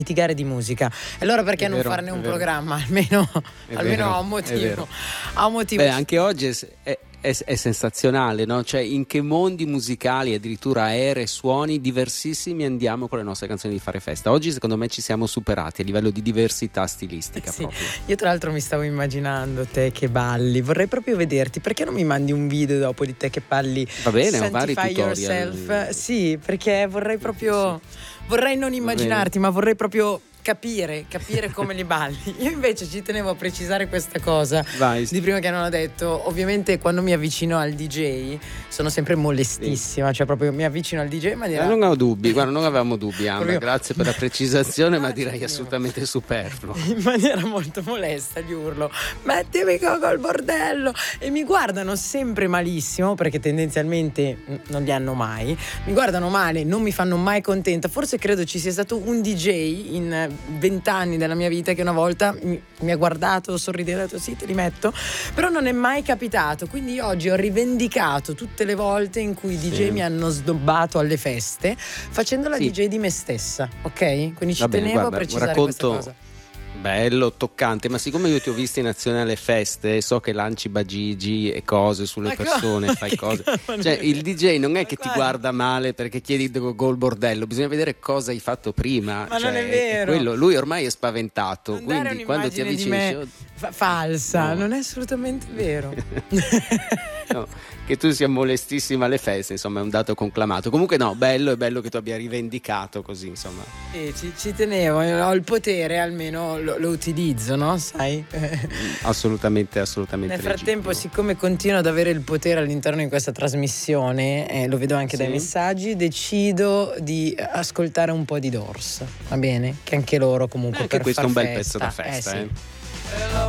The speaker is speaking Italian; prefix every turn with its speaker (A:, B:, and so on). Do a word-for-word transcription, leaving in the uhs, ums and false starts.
A: litigare di musica. E allora perché
B: È
A: non
B: vero,
A: farne
B: è
A: un
B: vero.
A: programma? Almeno,
B: È
A: almeno
B: vero,
A: ha un
B: è
A: motivo.
B: vero.
A: Ha un motivo.
B: Beh, anche oggi è, è, è, è sensazionale, no? Cioè, in che mondi musicali, addirittura aerei, suoni diversissimi andiamo con le nostre canzoni di Fare Festa. Oggi secondo me ci siamo superati a livello di diversità stilistica.
A: Sì.
B: Proprio.
A: Io tra l'altro mi stavo immaginando te che balli, vorrei proprio vederti. Perché non mi mandi un video dopo di te che balli?
B: Va bene, ho vari
A: Sanctify
B: tutorial.
A: Yourself? Sì, perché vorrei proprio
B: Sì, sì.
A: vorrei non
B: Va
A: immaginarti,
B: bene.
A: ma vorrei proprio capire, capire come li balli. Io invece ci tenevo a precisare questa cosa
B: Vai.
A: di prima che non ho detto. Ovviamente quando mi avvicino al D J sono sempre molestissima, sì. Cioè proprio mi avvicino al D J in maniera...
B: Eh, non ho dubbi, guarda, non avevamo dubbi, Anna,
A: Proprio...
B: grazie per la precisazione, ma direi assolutamente superfluo.
A: In maniera molto molesta gli urlo: mettimi qua col bordello! E mi guardano sempre malissimo, perché tendenzialmente non li hanno mai, mi guardano male, non mi fanno mai contenta. Forse credo ci sia stato un D J in vent'anni della mia vita che una volta mi, mi ha guardato, sorridendo e ha detto sì, te li metto, però non è mai capitato. Quindi oggi ho rivendicato tutte le volte in cui i D J sì. mi hanno sdobbato alle feste facendo la sì. D J di me stessa, ok? Quindi ci
B: Va bene,
A: tenevo
B: guarda,
A: a precisare
B: racconto...
A: questa cosa.
B: Bello, toccante, ma siccome io ti ho visto in azione alle feste, so che lanci bagigi e cose sulle
A: ma
B: persone,
A: co-
B: fai cose. Cioè, il D J non è che ti guarda male perché chiedi gol bordello, bisogna vedere cosa hai fatto prima.
A: Ma
B: cioè,
A: non è vero.
B: È quello. Lui ormai è spaventato,
A: non
B: quindi quando ti avvicini
A: di fa- falsa, no. Non è assolutamente vero.
B: No, che tu sia molestissima alle feste, insomma, è un dato conclamato. Comunque no, bello, è bello che tu abbia rivendicato così, insomma.
A: Sì, ci, ci tenevo, ho il potere, almeno lo, lo utilizzo, no? Sai?
B: Assolutamente, assolutamente.
A: Nel frattempo,
B: legittimo.
A: Siccome continuo ad avere il potere all'interno di questa trasmissione, eh, lo vedo anche sì. dai messaggi, decido di ascoltare un po' di Doors, va bene? Che anche loro comunque
B: eh, per
A: per
B: questo
A: far
B: è un bel
A: festa.
B: pezzo da festa,
A: eh, sì.
B: eh.